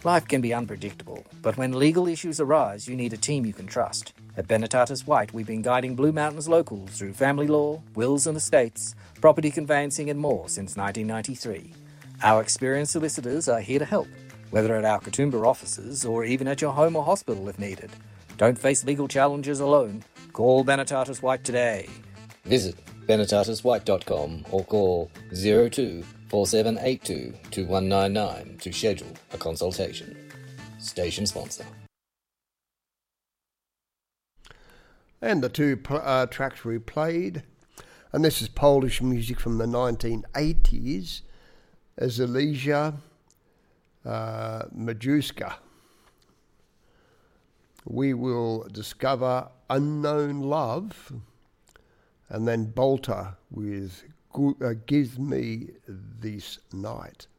Life can be unpredictable, but when legal issues arise, you need a team you can trust. At Benetatis White, we've been guiding Blue Mountains locals through family law, wills and estates, property conveyancing and more since 1993. Our experienced solicitors are here to help, whether at our Katoomba offices or even at your home or hospital if needed. Don't face legal challenges alone. Call Benetatis White today. Visit benetatiswhite.com or call 02 4782 2199 to schedule a consultation. Station sponsor. And the two tracks we played, and this is Polish music from the 1980s, Azalesia Majuska. We will discover Unknown Love, and then Bolter with Give Me This Night.